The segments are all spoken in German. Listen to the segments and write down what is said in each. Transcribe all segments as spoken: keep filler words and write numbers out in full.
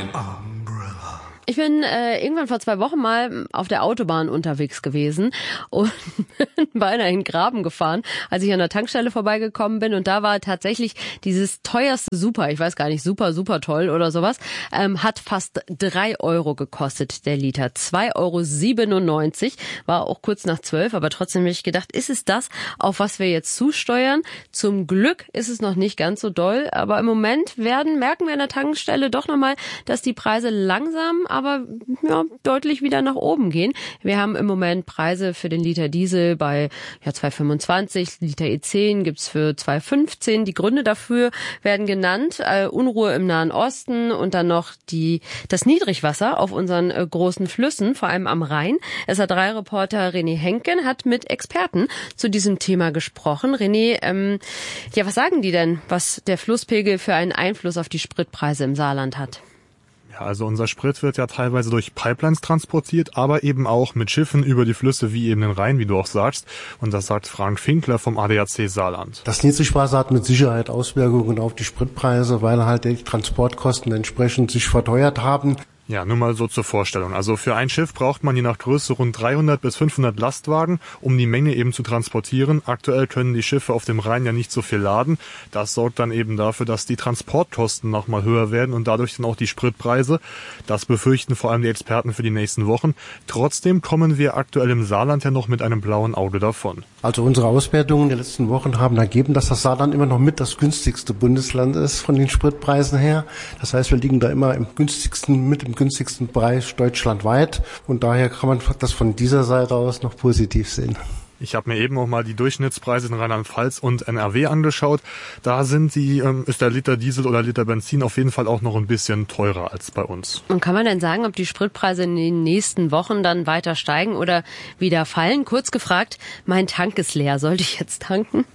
Ich bin äh, irgendwann vor zwei Wochen mal auf der Autobahn unterwegs gewesen und bin beinahe in den Graben gefahren, als ich an der Tankstelle vorbeigekommen bin. Und da war tatsächlich dieses teuerste Super, ich weiß gar nicht, super, super toll oder sowas, ähm, hat fast drei Euro gekostet, der Liter. zwei Euro siebenundneunzig, war auch kurz nach zwölf, aber trotzdem habe ich gedacht, ist es das, auf was wir jetzt zusteuern? Zum Glück ist es noch nicht ganz so doll, aber im Moment werden, merken wir an der Tankstelle doch nochmal, dass die Preise langsam aber ja, deutlich wieder nach oben gehen. Wir haben im Moment Preise für den Liter Diesel bei ja, zwei Euro fünfundzwanzig, Liter E zehn gibt's für zwei Euro fünfzehn. Die Gründe dafür werden genannt, äh, Unruhe im Nahen Osten und dann noch die das Niedrigwasser auf unseren äh, großen Flüssen, vor allem am Rhein. S R drei Reporter René Henken hat mit Experten zu diesem Thema gesprochen. René, ähm, ja, was sagen die denn, was der Flusspegel für einen Einfluss auf die Spritpreise im Saarland hat? Ja, also unser Sprit wird ja teilweise durch Pipelines transportiert, aber eben auch mit Schiffen über die Flüsse wie eben den Rhein, wie du auch sagst. Und das sagt Frank Finkler vom A D A C Saarland. Das Niedrigwasser hat mit Sicherheit Auswirkungen auf die Spritpreise, weil halt die Transportkosten entsprechend sich verteuert haben. Ja, nur mal so zur Vorstellung. Also für ein Schiff braucht man je nach Größe rund dreihundert bis fünfhundert Lastwagen, um die Menge eben zu transportieren. Aktuell können die Schiffe auf dem Rhein ja nicht so viel laden. Das sorgt dann eben dafür, dass die Transportkosten nochmal höher werden und dadurch dann auch die Spritpreise. Das befürchten vor allem die Experten für die nächsten Wochen. Trotzdem kommen wir aktuell im Saarland ja noch mit einem blauen Auge davon. Also unsere Auswertungen der letzten Wochen haben ergeben, dass das Saarland immer noch mit das günstigste Bundesland ist von den Spritpreisen her. Das heißt, wir liegen da immer im günstigsten, mit im günstigsten Preis deutschlandweit. Und daher kann man das von dieser Seite aus noch positiv sehen. Ich habe mir eben auch mal die Durchschnittspreise in Rheinland-Pfalz und N R W angeschaut. Da sind die, ähm, ist der Liter Diesel oder Liter Benzin auf jeden Fall auch noch ein bisschen teurer als bei uns. Und kann man denn sagen, ob die Spritpreise in den nächsten Wochen dann weiter steigen oder wieder fallen? Kurz gefragt, mein Tank ist leer. Sollte ich jetzt tanken?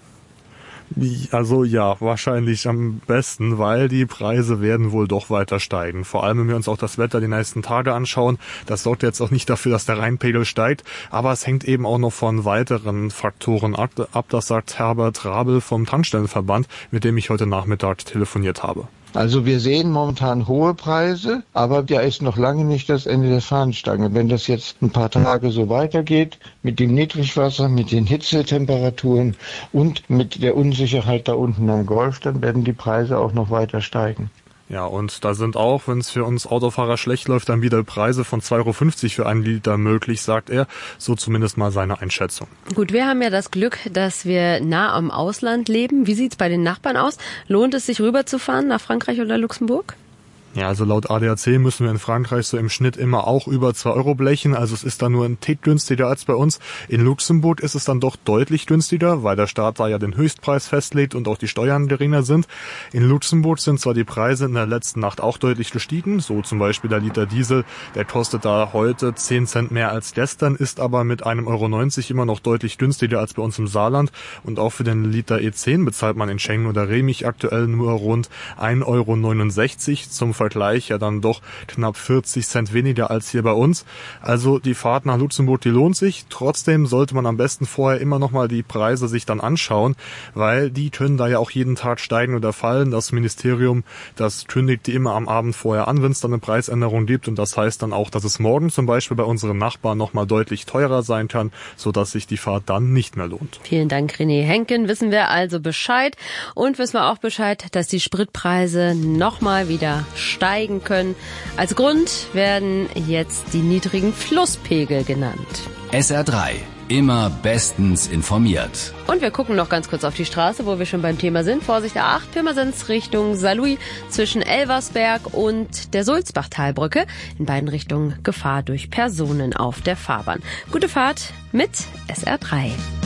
Also ja, wahrscheinlich am besten, weil die Preise werden wohl doch weiter steigen. Vor allem, wenn wir uns auch das Wetter die nächsten Tage anschauen. Das sorgt jetzt auch nicht dafür, dass der Rheinpegel steigt, aber es hängt eben auch noch von weiteren Faktoren ab. Das sagt Herbert Rabel vom Tankstellenverband, mit dem ich heute Nachmittag telefoniert habe. Also wir sehen momentan hohe Preise, aber da ist noch lange nicht das Ende der Fahnenstange. Wenn das jetzt ein paar Tage so weitergeht, mit dem Niedrigwasser, mit den Hitzetemperaturen und mit der Unsicherheit da unten am Golf, dann werden die Preise auch noch weiter steigen. Ja, und da sind auch, wenn es für uns Autofahrer schlecht läuft, dann wieder Preise von zwei Euro fünfzig für einen Liter möglich, sagt er. So zumindest mal seine Einschätzung. Gut, wir haben ja das Glück, dass wir nah am Ausland leben. Wie sieht's bei den Nachbarn aus? Lohnt es sich rüberzufahren nach Frankreich oder Luxemburg? Ja, also laut A D A C müssen wir in Frankreich so im Schnitt immer auch über zwei Euro blechen. Also es ist da nur ein Tick günstiger als bei uns. In Luxemburg ist es dann doch deutlich günstiger, weil der Staat da ja den Höchstpreis festlegt und auch die Steuern geringer sind. In Luxemburg sind zwar die Preise in der letzten Nacht auch deutlich gestiegen. So zum Beispiel der Liter Diesel, der kostet da heute zehn Cent mehr als gestern, ist aber mit einem Euro neunzig immer noch deutlich günstiger als bei uns im Saarland. Und auch für den Liter E zehn bezahlt man in Schengen oder Remich aktuell nur rund ein Euro neunundsechzig. Zum Vergleich ja dann doch knapp vierzig Cent weniger als hier bei uns. Also die Fahrt nach Luxemburg, die lohnt sich. Trotzdem sollte man am besten vorher immer noch mal die Preise sich dann anschauen, weil die können da ja auch jeden Tag steigen oder fallen. Das Ministerium, das kündigt die immer am Abend vorher an, wenn es dann eine Preisänderung gibt. Und das heißt dann auch, dass es morgen zum Beispiel bei unseren Nachbarn noch mal deutlich teurer sein kann, sodass sich die Fahrt dann nicht mehr lohnt. Vielen Dank, René Henken. Wissen wir also Bescheid. Und wissen wir auch Bescheid, dass die Spritpreise noch mal wieder steigen können. Als Grund werden jetzt die niedrigen Flusspegel genannt. S R drei. Immer bestens informiert. Und wir gucken noch ganz kurz auf die Straße, wo wir schon beim Thema sind. Vorsicht A acht, Pirmasens Richtung Saarlouis zwischen Elversberg und der Sulzbachtalbrücke. In beiden Richtungen Gefahr durch Personen auf der Fahrbahn. Gute Fahrt mit S R drei.